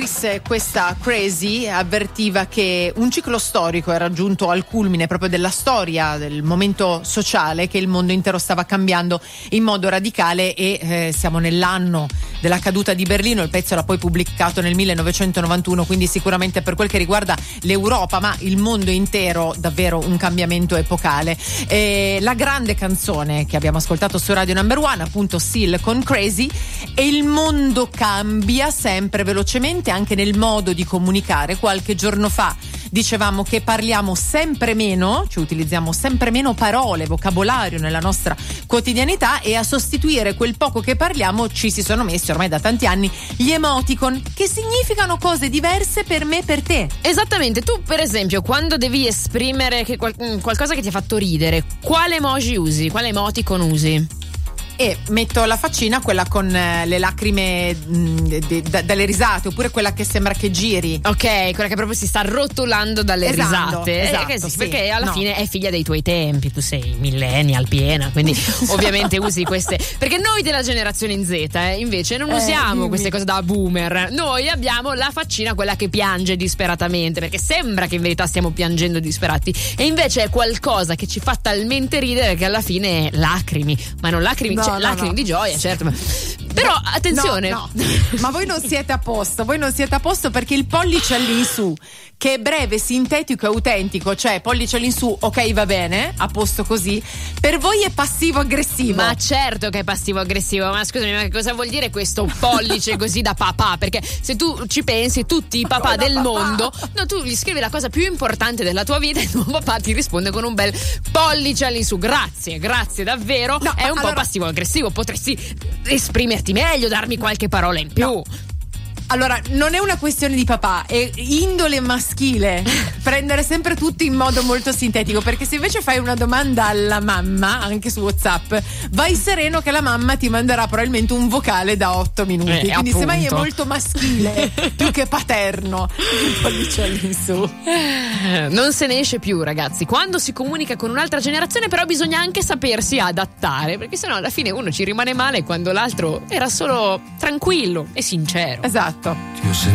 Questa Crazy avvertiva che un ciclo storico era giunto al culmine proprio della storia, del momento sociale, che il mondo intero stava cambiando in modo radicale e siamo nell'anno della caduta di Berlino. Il pezzo era poi pubblicato nel 1991, quindi sicuramente per quel che riguarda l'Europa, ma il mondo intero, davvero un cambiamento epocale. La grande canzone che abbiamo ascoltato su Radio Number One, appunto Seal con Crazy, e il mondo cambia sempre velocemente anche nel modo di comunicare. Qualche giorno fa dicevamo che parliamo sempre meno, cioè utilizziamo sempre meno parole, vocabolario nella nostra quotidianità, e a sostituire quel poco che parliamo ci si sono messi ormai da tanti anni gli emoticon, che significano cose diverse per me e per te. Esattamente. Tu per esempio quando devi esprimere qualcosa che ti ha fatto ridere, quale emoji usi? Quale emoticon usi? E metto la faccina, quella con le lacrime dalle risate, oppure quella che sembra che giri. Ok, quella che proprio si sta rotolando dalle risate. Esatto, sì, perché alla fine è figlia dei tuoi tempi, tu sei millennial piena, quindi ovviamente usi queste. Perché noi della generazione in Z invece non usiamo queste cose da boomer. Noi abbiamo la faccina, quella che piange disperatamente, perché sembra che in verità stiamo piangendo disperati, e invece è qualcosa che ci fa talmente ridere che alla fine è lacrimi, ma non lacrimi, lacrimi di gioia, certo. Però attenzione, ma voi non siete a posto, perché il pollice all'insù, che è breve, sintetico e autentico, cioè pollice all'insù, ok, va bene, a posto così, per voi è passivo-aggressivo. Ma certo che è passivo-aggressivo, ma scusami, ma che cosa vuol dire questo pollice così da papà? Perché se tu ci pensi, tutti i papà del mondo, tu gli scrivi la cosa più importante della tua vita e il tuo papà ti risponde con un bel pollice all'insù. Grazie davvero. È un po' passivo-aggressivo, potresti esprimerti meglio, darmi qualche parola in più. No. Allora, non è una questione di papà, è indole maschile prendere sempre tutto in modo molto sintetico, perché se invece fai una domanda alla mamma, anche su WhatsApp, vai sereno che la mamma ti manderà probabilmente un vocale da 8 minuti. Quindi appunto. semmai è molto maschile più che paterno. Non se ne esce più, ragazzi. Quando si comunica con un'altra generazione, però bisogna anche sapersi adattare, perché sennò alla fine uno ci rimane male quando l'altro era solo tranquillo e sincero. Esatto.